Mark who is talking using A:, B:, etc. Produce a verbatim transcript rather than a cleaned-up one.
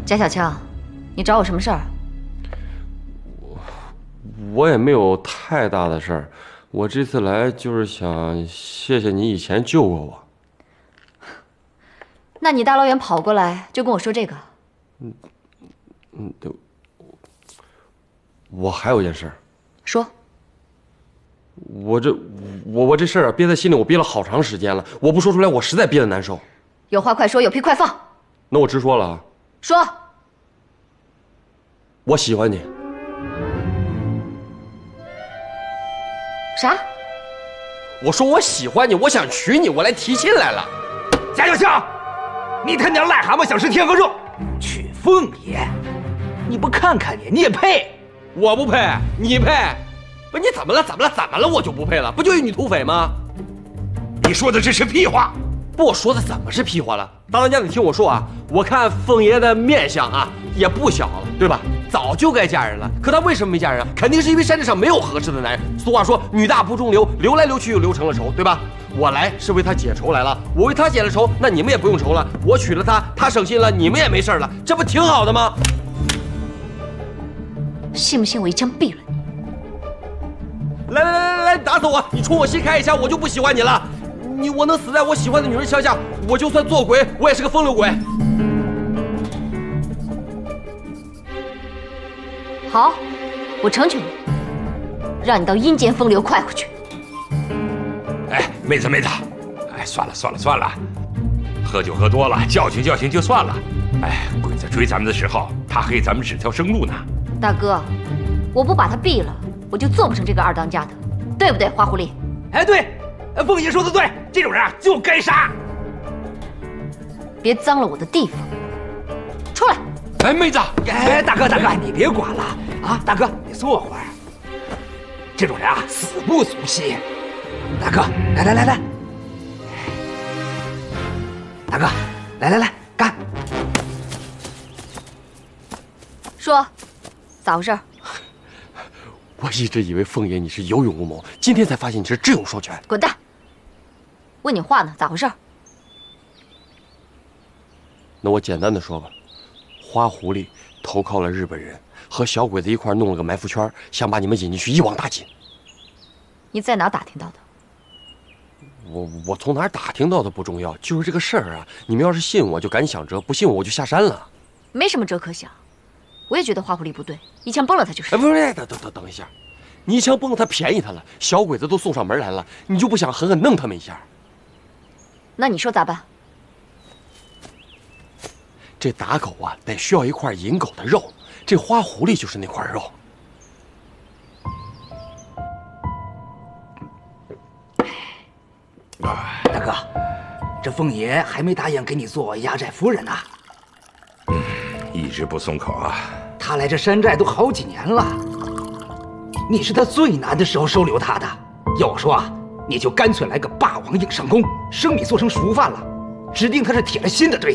A: 贾小强，你找我什么事儿？
B: 我我也没有太大的事儿，我这次来就是想谢谢你以前救过我。
A: 那你大老远跑过来就跟我说这个？
B: 嗯嗯，对。我还有件事。
A: 说。
B: 我这我我这事儿啊憋在心里，我憋了好长时间了，我不说出来，我实在憋得难受。
A: 有话快说，有屁快放。
B: 那我直说了啊。
A: 说。
B: 我喜欢你。
A: 啥？
B: 我说我喜欢你，我想娶你，我来提亲来了。
C: 贾小强，你他娘癞蛤蟆想吃天鹅肉，娶凤爷，你不看看你，你也配？
B: 我不配，你配？不是你怎么了？怎么了？怎么了？我就不配了？不就一女土匪吗？
C: 你说的这是屁话。
B: 不，我说的怎么是屁话了？大当家，你听我说啊，我看凤爷的面相啊也不小了，对吧？早就该嫁人了，可他为什么没嫁人啊？肯定是因为山镇上没有合适的男人。俗话说，女大不中留，留来留去又留成了仇，对吧？我来是为他解愁来了，我为他解了愁，那你们也不用愁了。我娶了她，她省心了，你们也没事了，这不挺好的吗？
A: 信不信我一枪毙了你？
B: 来来来来来，打死我！你冲我心开一枪，我就不喜欢你了。你我能死在我喜欢的女人枪下，我就算做鬼，我也是个风流鬼。
A: 好，我成全你，让你到阴间风流快活去。
C: 哎，妹子妹子，哎，算了算了算了，喝酒喝多了，教训教训就算了。哎，鬼子追咱们的时候，他还给咱们指条生路呢。
A: 大哥，我不把他毙了，我就做不成这个二当家的，对不对，花狐狸？
C: 哎，对，凤爷说的对，这种人啊就该杀。
A: 别脏了我的地方，出来！
C: 哎，妹子，哎，大哥大哥，你别管了啊！大哥，你坐会儿。这种人啊，死不足惜。大哥，来来来来，大哥，来来来，干！
A: 说，咋回事？
B: 我一直以为凤爷你是有勇无谋，今天才发现你是智勇双全。
A: 滚蛋！问你话呢，咋回事？
B: 那我简单的说吧，花狐狸投靠了日本人，和小鬼子一块弄了个埋伏圈，想把你们引进去一网打尽。
A: 你在哪打听到的？
B: 我我从哪儿打听到的不重要，就是这个事儿啊，你们要是信我就赶紧想辙，不信我我就下山了。
A: 没什么辙可想，我也觉得花狐狸不对，一枪崩了他就是。
B: 哎，不是，等等等等一下，你一枪崩了他便宜他了，小鬼子都送上门来了，你就不想狠狠弄他们一下？
A: 那你说咋办？
B: 这打狗啊，得需要一块引狗的肉，这花狐狸就是那块肉。
C: 大哥，这凤爷还没答应给你做压寨夫人呢。嗯，一直不松口啊。他来这山寨都好几年了，你是他最难的时候收留他的。要我说啊，你就干脆来个霸王硬上弓，生米做成熟饭了，指定他是铁了心的对。